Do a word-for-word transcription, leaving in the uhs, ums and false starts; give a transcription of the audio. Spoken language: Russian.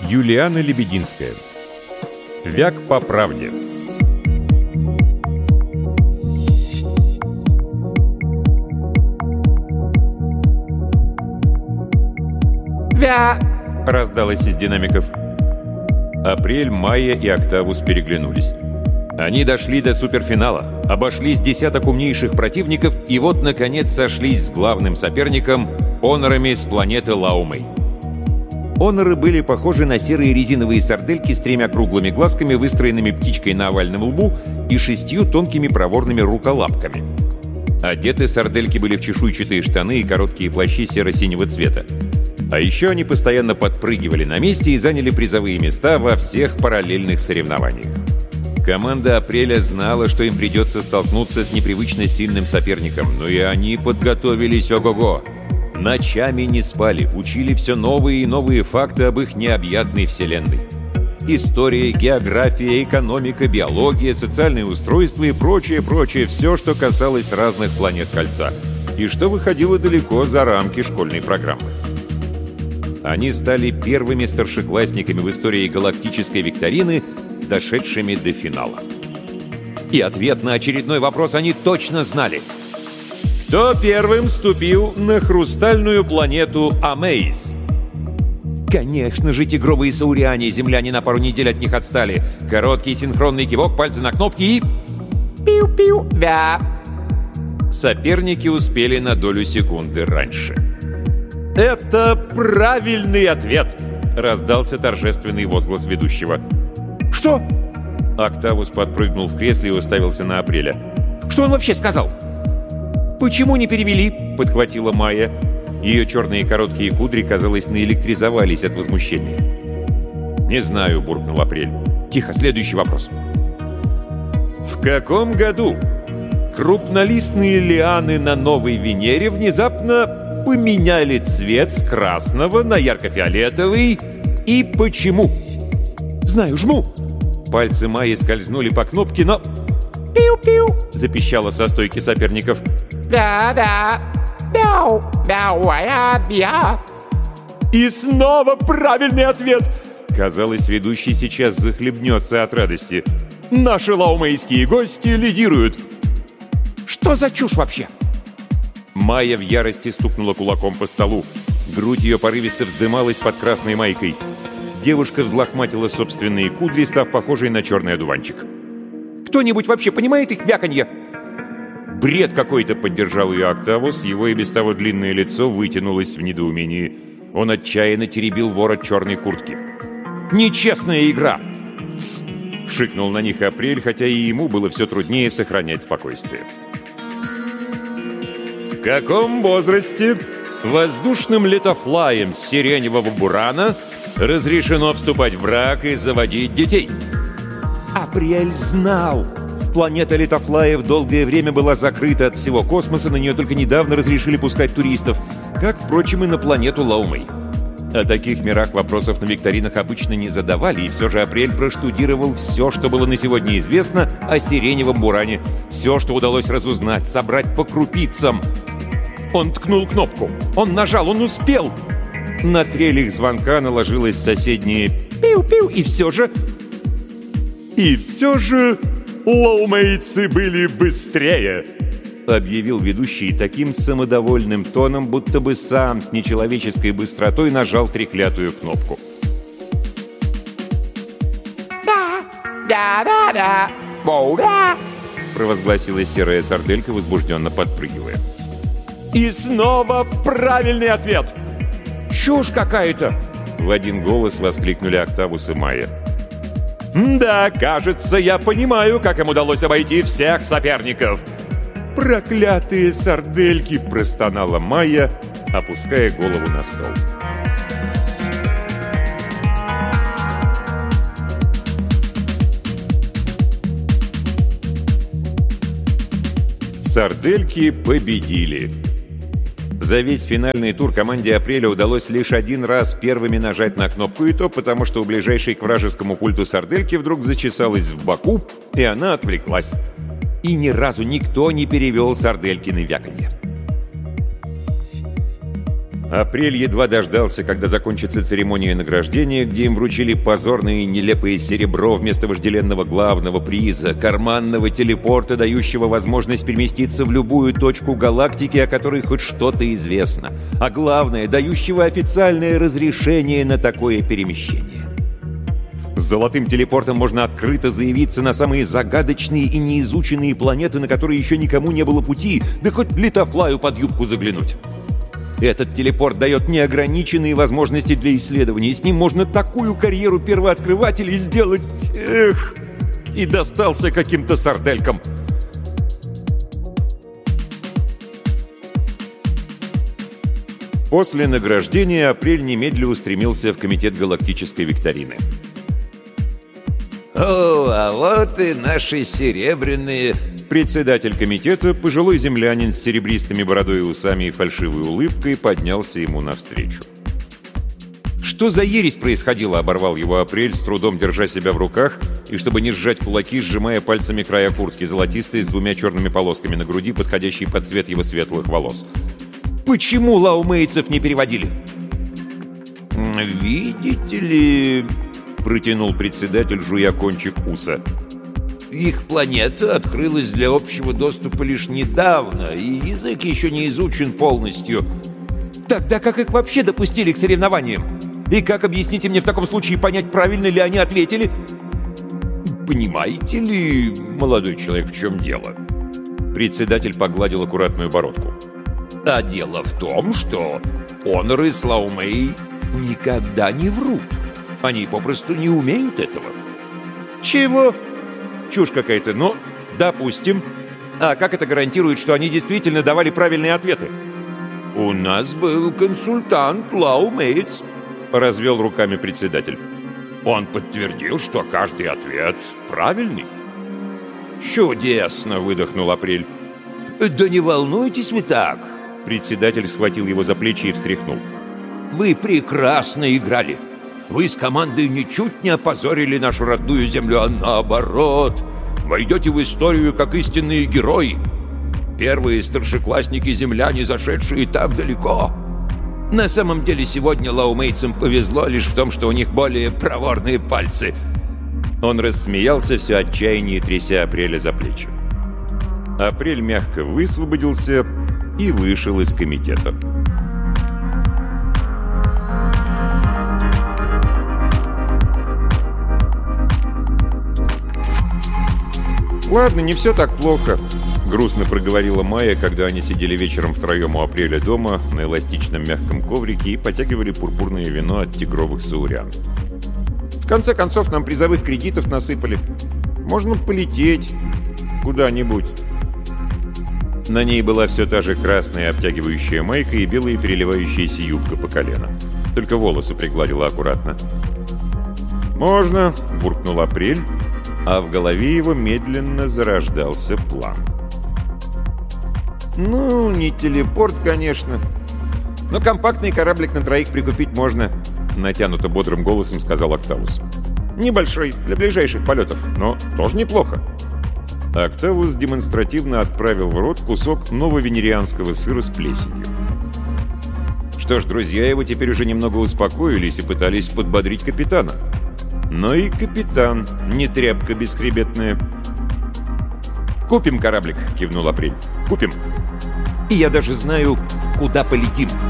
Юлиана Лебединская. Вяк по правде. «Вя!» — раздалось из динамиков. Апрель, Майя и Октавус переглянулись. Они дошли до суперфинала, обошли с десяток умнейших противников и вот, наконец, сошлись с главным соперником — Онорами с планеты Лаумей. Оноры были похожи на серые резиновые сардельки с тремя круглыми глазками, выстроенными птичкой на овальном лбу и шестью тонкими проворными руколапками. Одеты сардельки были в чешуйчатые штаны и короткие плащи серо-синего цвета. А еще они постоянно подпрыгивали на месте и заняли призовые места во всех параллельных соревнованиях. Команда «Апреля» знала, что им придется столкнуться с непривычно сильным соперником, но и они подготовились ого-го. Ночами не спали, учили все новые и новые факты об их необъятной вселенной. История, география, экономика, биология, социальные устройства и прочее-прочее, все, что касалось разных планет Кольца, и что выходило далеко за рамки школьной программы. Они стали первыми старшеклассниками в истории галактической викторины, дошедшими до финала. И ответ на очередной вопрос они точно знали. Кто первым ступил на хрустальную планету Амейс? Конечно же, тигровые сауриане, земляне на пару недель от них отстали. Короткий синхронный кивок, пальцы на кнопки и... Пиу-пиу, вя! Соперники успели на долю секунды раньше. «Это правильный ответ!» — раздался торжественный возглас ведущего. «Что?» Октавус подпрыгнул в кресле и уставился на Апреля. «Что он вообще сказал?» «Почему не перевели?» — подхватила Майя. Ее черные короткие кудри, казалось, наэлектризовались от возмущения. «Не знаю», — буркнул Апрель. «Тихо, следующий вопрос». В каком году крупнолистные лианы на Новой Венере внезапно поменяли цвет с красного на ярко-фиолетовый, и почему? «Знаю, жму!» Пальцы Майи скользнули по кнопке, но... «Пиу-пиу!» — запищало со стойки соперников. «Да-да! Мяу! Мяу-а-я-я!» И снова правильный ответ! Казалось, ведущий сейчас захлебнется от радости. Наши лаумейские гости лидируют. «Что за чушь вообще?» Майя в ярости стукнула кулаком по столу. Грудь ее порывисто вздымалась под красной майкой. Девушка взлохматила собственные кудри, став похожей на черный одуванчик. «Кто-нибудь вообще понимает их вяканье?» «Бред какой-то!» — поддержал ее Октавус. Его и без того длинное лицо вытянулось в недоумении. Он отчаянно теребил ворот черной куртки. «Нечестная игра!» «Тсс!» — шикнул на них Апрель, хотя и ему было все труднее сохранять спокойствие. В каком возрасте воздушным летофлаем с сиреневого бурана разрешено вступать в брак и заводить детей? Апрель знал. Планета летофлаев долгое время была закрыта от всего космоса, на нее только недавно разрешили пускать туристов, как, впрочем, и на планету Лаумей. О таких мирах вопросов на викторинах обычно не задавали, и все же Апрель проштудировал все, что было на сегодня известно о сиреневом буране, все, что удалось разузнать, собрать по крупицам. Он ткнул кнопку. Он нажал, он успел. На трель их звонка наложилось соседнее «пиу-пиу», и все же... «И все же лаумейцы были быстрее», — объявил ведущий таким самодовольным тоном, будто бы сам с нечеловеческой быстротой нажал треклятую кнопку. «Да, да, да, да, воу, да», — провозгласила серая сарделька, возбужденно подпрыгивая. «И снова правильный ответ!» «Чушь какая-то!» — в один голос воскликнули Октавус и Майя. «Да, кажется, я понимаю, как им удалось обойти всех соперников!» «Проклятые сардельки!» — простонала Майя, опуская голову на стол. Сардельки победили. За весь финальный тур команде «Апреля» удалось лишь один раз первыми нажать на кнопку, и то потому, что у ближайшей к вражескому пульту сардельки вдруг зачесалась в боку, и она отвлеклась. И ни разу никто не перевел сарделькины вяканье. Апрель едва дождался, когда закончится церемония награждения, где им вручили позорное и нелепое серебро вместо вожделенного главного приза, карманного телепорта, дающего возможность переместиться в любую точку галактики, о которой хоть что-то известно, а главное, дающего официальное разрешение на такое перемещение. С золотым телепортом можно открыто заявиться на самые загадочные и неизученные планеты, на которые еще никому не было пути, да хоть Литофлаю под юбку заглянуть. Этот телепорт дает неограниченные возможности для исследований. С ним можно такую карьеру первооткрывателей сделать. Эх! И достался каким-то сарделькам. После награждения Апрель немедленно устремился в комитет галактической викторины. «О, а вот и наши серебряные...» Председатель комитета, пожилой землянин с серебристыми бородой и усами и фальшивой улыбкой, поднялся ему навстречу. «Что за ересь происходила?» — оборвал его Апрель, с трудом держа себя в руках, и, чтобы не сжать кулаки, сжимая пальцами края куртки, золотистой, с двумя черными полосками на груди, подходящей под цвет его светлых волос. «Почему лаумейцев не переводили?» «Видите ли...» — протянул председатель, жуя кончик уса. «Их планета открылась для общего доступа лишь недавно, и язык еще не изучен полностью». Тогда как их вообще допустили к соревнованиям? И как, объясните мне в таком случае, понять, правильно ли они ответили?» «Понимаете ли, молодой человек, в чем дело?» Председатель погладил аккуратную бородку. «А дело в том, что Онор и Слаумей никогда не врут. Они попросту не умеют этого». «Чего?» «Чушь какая-то, но допустим. А как это гарантирует, что они действительно давали правильные ответы?» «У нас был консультант Лаумеец», — развел руками председатель. «Он подтвердил, что каждый ответ правильный». «Чудесно!» — выдохнул Апрель. «Да не волнуйтесь вы так!» Председатель схватил его за плечи и встряхнул. «Вы прекрасно играли. Вы с командой ничуть не опозорили нашу родную землю, а наоборот. Войдете в историю как истинные герои. Первые старшеклассники-земляне, зашедшие так далеко. На самом деле сегодня лаумейцам повезло лишь в том, что у них более проворные пальцы». Он рассмеялся, все отчаяние тряся Апреля за плечи. Апрель мягко высвободился и вышел из комитета. «Ладно, не все так плохо», — грустно проговорила Майя, когда они сидели вечером втроем у Апреля дома на эластичном мягком коврике и потягивали пурпурное вино от тигровых сауриан. «В конце концов, нам призовых кредитов насыпали. Можно полететь куда-нибудь». На ней была все та же красная обтягивающая майка и белая переливающаяся юбка по колено. Только волосы пригладила аккуратно. «Можно», — буркнул Апрель, а в голове его медленно зарождался план. «Ну, не телепорт, конечно, но компактный кораблик на троих прикупить можно», — натянуто бодрым голосом сказал Октавус. «Небольшой, для ближайших полетов, но тоже неплохо». Октавус демонстративно отправил в рот кусок нововенерианского сыра с плесенью. Что ж, друзья его теперь уже немного успокоились и пытались подбодрить капитана. Но и капитан не тряпка бесхребетная. «Купим кораблик», — кивнул Апрель. «Купим. И я даже знаю, куда полетим».